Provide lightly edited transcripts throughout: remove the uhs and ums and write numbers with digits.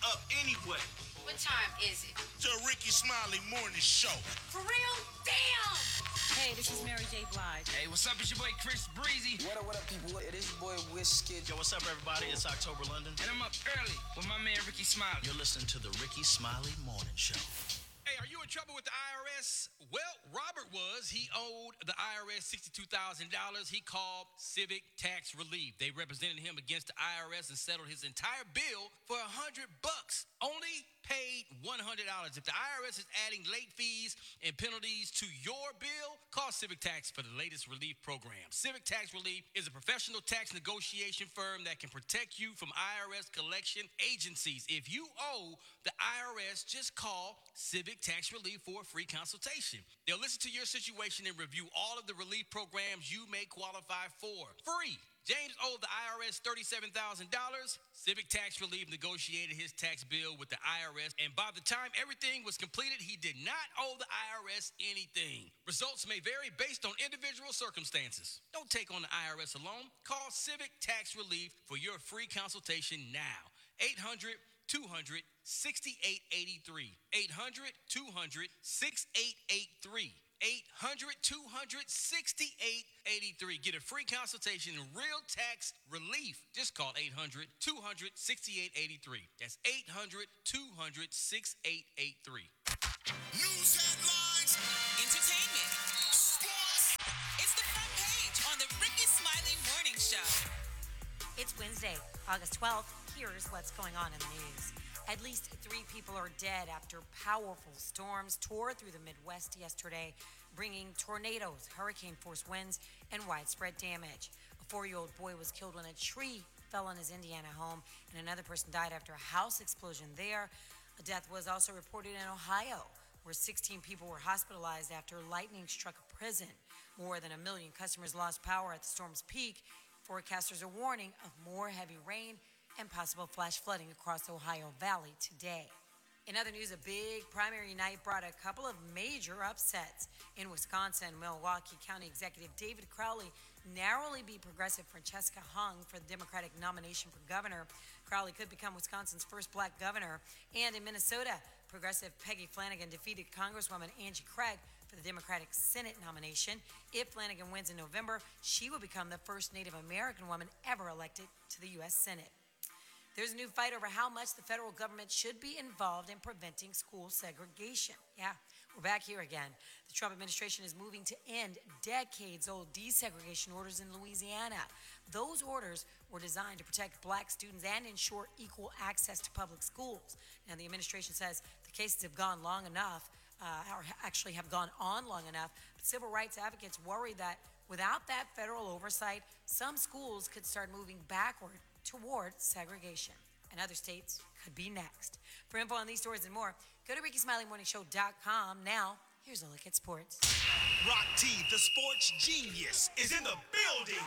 up anyway? What time is it? The Ricky Smiley Morning Show. For real? Damn! Hey, this is Mary J. Blige. Hey, what's up? It's your boy Chris Breezy. What up, people? It is your boy Wizkid. Yo, what's up, everybody? It's October London. And I'm up early with my man Ricky Smiley. You're listening to the Ricky Smiley Morning Show. Hey, are you in trouble with the IRS? Well, Robert was. He owed the IRS $62,000. He called Civic Tax Relief. They represented him against the IRS and settled his entire bill for $100. Only paid $100. If the IRS is adding late fees and penalties to your bill, call Civic Tax for the latest relief program. Civic Tax Relief is a professional tax negotiation firm that can protect you from IRS collection agencies. If you owe the IRS, just call Civic Tax Relief for a free consultation. They'll listen to your situation and review all of the relief programs you may qualify for. Free. James owed the IRS $37,000. Civic Tax Relief negotiated his tax bill with the IRS, and by the time everything was completed, he did not owe the IRS anything. Results may vary based on individual circumstances. Don't take on the IRS alone. Call Civic Tax Relief for your free consultation now. 800-200-6883. 800-200-6883. 800-200-6883. Get a free consultation in real tax relief. Just call 800-200-6883. That's 800-200-6883. News headlines. Entertainment. Sports. It's the front page on the Ricky Smiley Morning Show. It's Wednesday, August 12th. Here's what's going on in the news. At least 3 people are dead after powerful storms tore through the Midwest yesterday, bringing tornadoes, hurricane-force winds, and widespread damage. A 4-year-old boy was killed when a tree fell on his Indiana home, and another person died after a house explosion there. A death was also reported in Ohio, where 16 people were hospitalized after lightning struck a prison. More than 1 million customers lost power at the storm's peak. Forecasters are warning of more heavy rain and possible flash flooding across the Ohio Valley today. In other news, a big primary night brought a couple of major upsets. In Wisconsin, Milwaukee County Executive David Crowley narrowly beat progressive Francesca Hung for the Democratic nomination for governor. Crowley could become Wisconsin's first black governor. And in Minnesota, progressive Peggy Flanagan defeated Congresswoman Angie Craig for the Democratic Senate nomination. If Flanagan wins in November, she will become the first Native American woman ever elected to the U.S. Senate. There's a new fight over how much the federal government should be involved in preventing school segregation. Yeah, we're back here again. The Trump administration is moving to end decades-old desegregation orders in Louisiana. Those orders were designed to protect black students and ensure equal access to public schools. Now, the administration says the cases have gone long enough, or actually have gone on long enough, but civil rights advocates worry that without that federal oversight, some schools could start moving backward toward segregation, and other states could be next. For info on these stories and more, go to RickySmileyMorningShow.com. Now, here's a look at sports. Rock T, the sports genius, is in the building.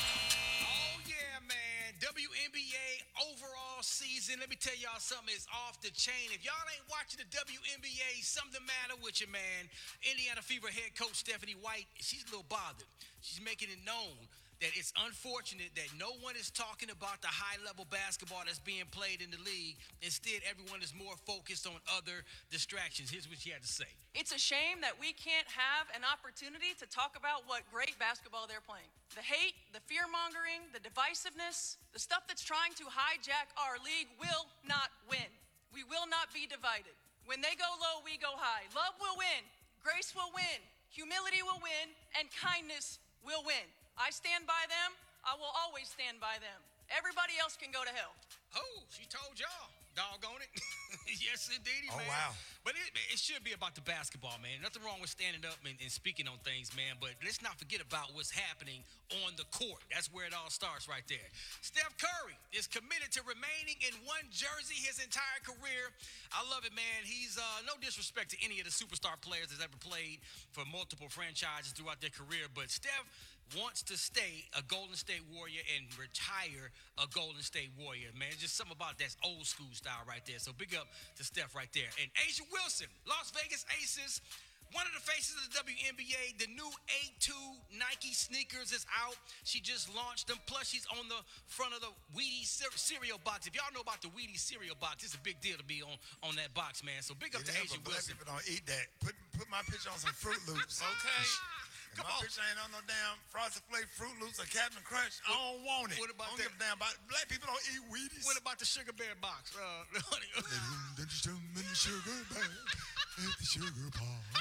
Oh, yeah, man. WNBA overall season. Let me tell y'all something is off the chain. If y'all ain't watching the WNBA, something the matter with you, man. Indiana Fever head coach Stephanie White, she's a little bothered. She's making it known that it's unfortunate that no one is talking about the high-level basketball that's being played in the league. Instead, everyone is more focused on other distractions. Here's what she had to say. It's a shame that we can't have an opportunity to talk about what great basketball they're playing. The hate, the fear-mongering, the divisiveness, the stuff that's trying to hijack our league will not win. We will not be divided. When they go low, we go high. Love will win. Grace will win. Humility will win. And kindness will win. I stand by them. I will always stand by them. Everybody else can go to hell. Oh, she told y'all. Doggone it. Yes, indeedy, Oh, man. wow. But it should be about the basketball, man. Nothing wrong with standing up and speaking on things, man. But let's not forget about what's happening on the court. That's where it all starts right there. Steph Curry is committed to remaining in one jersey his entire career. I love it, man. He's no disrespect to any of the superstar players that's ever played for multiple franchises throughout their career. But Steph wants to stay a Golden State Warrior and retire a Golden State Warrior, man. It's just something about that's old school style right there. So big up to Steph right there. And Asia Wilson, Las Vegas Aces One of the faces of the WNBA, the new A2 Nike sneakers is out. She just launched them. Plus, she's on the front of the Wheaties cereal box. If y'all know about the Wheaties cereal box, it's a big deal to be on that box, man. So big up to Asia Black Wilson. people don't eat that. Put my picture on some Fruit Loops. Okay. Come on. My picture ain't on no damn Frosted Flake Fruit Loops or Captain Crunch. I don't want it. What about I don't give a damn about black people don't eat Wheaties. What about the Sugar Bear box? Then you show me the sugar bear at the sugar pie.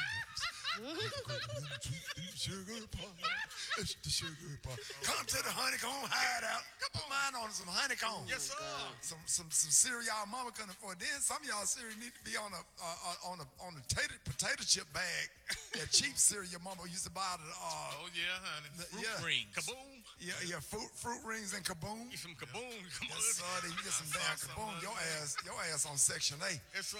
Sugar pie. It's the sugar pie. Come to the honeycomb hideout. Put mine on some honeycomb. Yes, sir. Some cereal y'all mama couldn't afford. Then some of y'all cereal need to be on a potato chip bag. That cheap cereal mama used to buy out of the oh yeah, honey. Fruit rings. Kaboom. Yeah, fruit rings and Kaboom. Get some Kaboom. Come on. Yes, sir. You get some damn Kaboom. Your ass on Section 8. Yes, sir.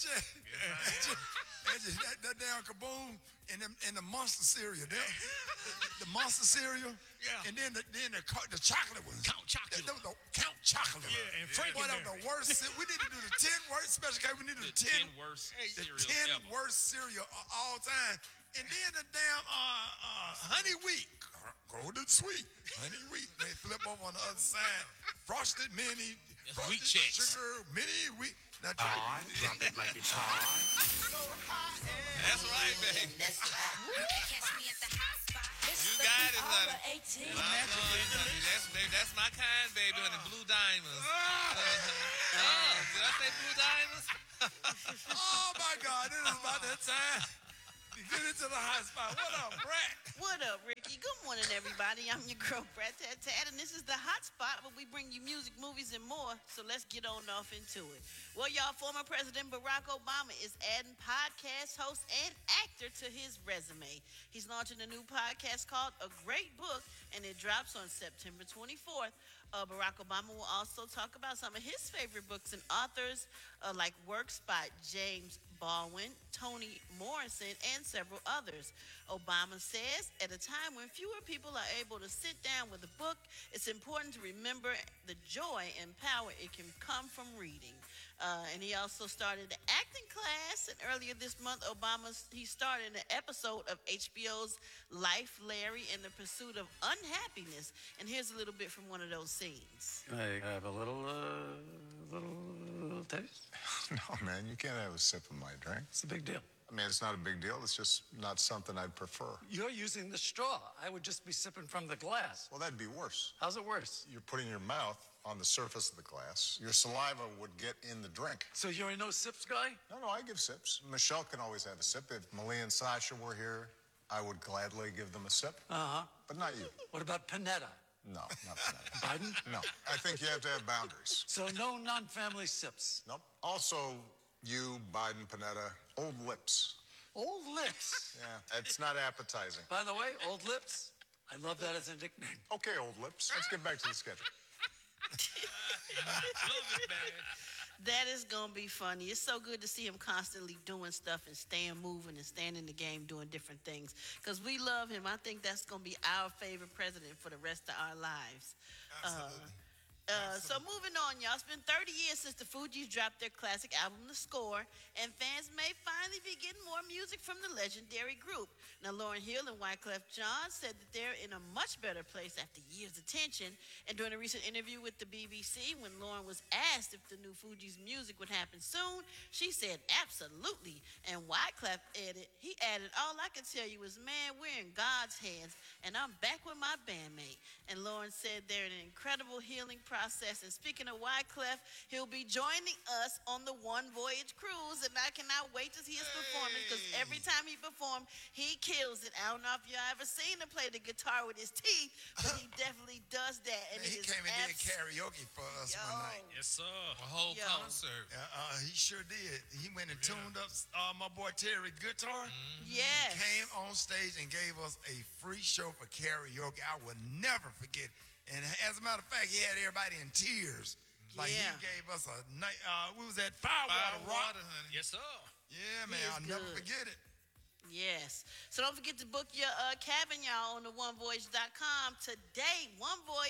Angie, that damn Kaboom and the Monster cereal. The Monster cereal. Yeah. And then the chocolate ones. Count Chocolate. The Count Chocolate. Yeah, and Frankie. One of the worst. We need to do the 10 worst special case. We need to do the 10 worst the cereals 10 worst cereal of all time. And then the damn honey wheat. Golden sweet. Honey wheat. They flip over on the other side. Frosted mini. Wheat checks. Sugar mini wheat. Now Drop it like it's hot. That's right, baby. Catch me at the hot spot. You got it, honey. That's my kind, baby, honey. Blue diamonds. Did I say blue diamonds? oh my God, it is about that time. You get into the hot spot. What up, Brat? What up, Ricky? Good morning, everybody. I'm your girl, Brat Tat Tat, and this is the Hot Spot where we bring you music, movies, and more. So let's get on off into it. Well, y'all, former President Barack Obama is adding podcast host and actor to his resume. He's launching a new podcast called A Great Book, and it drops on September 24th. Barack Obama will also talk about some of his favorite books and authors, like works by James Baldwin, Toni Morrison, and several others. Obama says, at a time when fewer people are able to sit down with a book, it's important to remember the joy and power it can come from reading. And he also started an acting class. And earlier this month, he starred in an episode of HBO's Life, Larry, and the Pursuit of Unhappiness. And here's a little bit from one of those scenes. Can I have a little taste? No, man, you can't have a sip of my drink. It's a big deal. I mean, it's not a big deal. It's just not something I'd prefer. You're using the straw. I would just be sipping from the glass. Well, that'd be worse. How's it worse? You're putting your mouth on the surface of the glass. Your saliva would get in the drink. So you're a no sips guy? No, I give sips. Michelle can always have a sip. If Malia and Sasha were here, I would gladly give them a sip. Uh-huh. But not you. What about Panetta? No, not Panetta. Biden? No. I think you have to have boundaries. So no non-family sips? Nope. Also, you, Biden, Panetta, Old Lips. Old Lips? Yeah, it's not appetizing. By the way, Old Lips, I love that as a nickname. Okay, Old Lips, let's get back to the schedule. That is going to be funny. It's so good to see him constantly doing stuff and staying moving and staying in the game doing different things. Because we love him. I think that's going to be our favorite president for the rest of our lives. Absolutely. So moving on, y'all. It's been 30 years since the Fugees dropped their classic album, The Score, and fans may finally be getting more music from the legendary group. Now, Lauryn Hill and Wyclef Jean said that they're in a much better place after years of tension. And during a recent interview with the BBC, when Lauryn was asked if the new Fugees music would happen soon, she said absolutely. And Wyclef added, all I can tell you is, man, we're in God's hands, and I'm back with my bandmate. And Lauryn said they're in an incredible healing process. And speaking of Wyclef, he'll be joining us on the One Voyage cruise, and I cannot wait to see his performance, because every time he performs, he kills it. I don't know if y'all ever seen him play the guitar with his teeth, but he definitely does that. And he came and did karaoke for us one night. Yes, sir. A whole concert. He sure did. He went and tuned up my boy Terry guitar. Yes. He came on stage and gave us a free show for karaoke. I will never forget. And as a matter of fact, he had everybody in tears. Like he gave us a night. We was at Firewater Rock. Honey. Yes, sir. Yeah, man, I'll never forget it. Yes. So don't forget to book your cabin, y'all, on the onevoyage.com today. Onevoyage.com.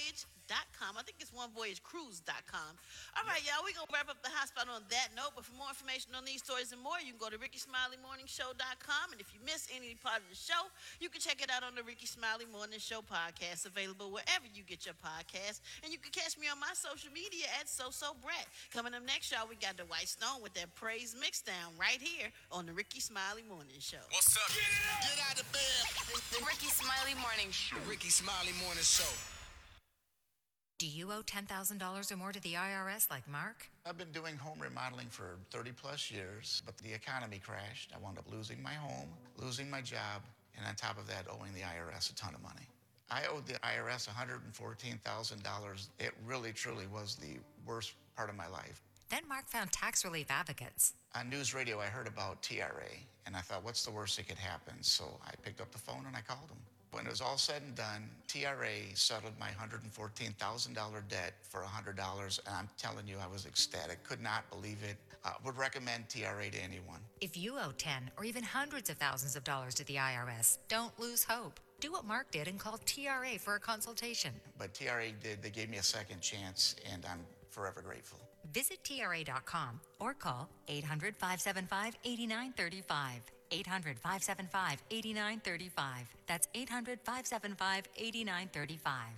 I think it's onevoyagecruise.com. All right, y'all, we're going to wrap up the hotspot on that note. But for more information on these stories and more, you can go to RickySmileyMorningShow.com. And if you miss any part of the show, you can check it out on the Ricky Smiley Morning Show podcast, available wherever you get your podcast. And you can catch me on my social media at SoSoBrat. Coming up next, y'all, we got the White Stone with that praise mixdown right here on the Ricky Smiley Morning Show. What's up? Get out of bed. The Ricky Smiley Morning Show. Ricky Smiley Morning Show. Do you owe $10,000 or more to the IRS like Mark? I've been doing home remodeling for 30 plus years, but the economy crashed. I wound up losing my home, losing my job, and on top of that, owing the IRS a ton of money. I owed the IRS $114,000. It really, truly was the worst part of my life. Then Mark found tax relief advocates. On news radio, I heard about TRA, and I thought, what's the worst that could happen? So I picked up the phone and I called them. When it was all said and done, TRA settled my $114,000 debt for $100, and I'm telling you, I was ecstatic. Could not believe it. Would recommend TRA to anyone. If you owe 10 or even hundreds of thousands of dollars to the IRS, don't lose hope. Do what Mark did and call TRA for a consultation. But TRA did. They gave me a second chance, and I'm forever grateful. Visit TRA.com or call 800-575-8935. 800-575-8935. That's 800-575-8935.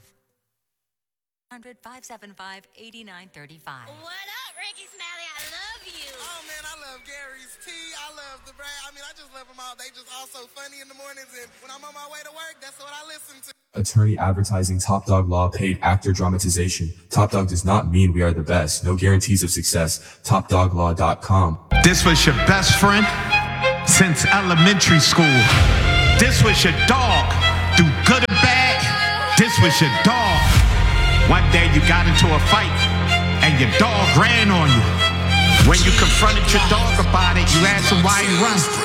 800-575-8935. What up, Ricky Smiley? I love you. Oh, man, I love Gary's tea. I love the brand. I just love them all. They just all so funny in the mornings, and when I'm on my way to work, that's what I listen to. Attorney advertising Top Dog Law paid actor dramatization. Top Dog does not mean we are the best. No guarantees of success. TopDogLaw.com. This was your best friend since elementary school. This was your dog. Through good or bad, this was your dog. One day you got into a fight and your dog ran on you. When you confronted your dog about it, you asked him why he run.